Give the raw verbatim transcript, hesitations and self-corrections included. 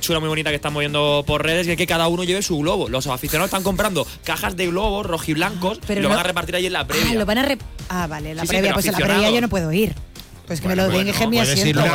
chula, muy bonita que están moviendo por redes, y es que cada uno lleve su globo. Los aficionados están comprando cajas de globos rojiblancos Ah, pero y lo no- van a repartir ahí en la previa. Ah, lo van a re- ah, vale, la Sí, sí, previa, pero pues en la aficionados. previa yo no puedo ir. Pues que Bueno, me lo bueno, deje mi puedes ir asiento. luego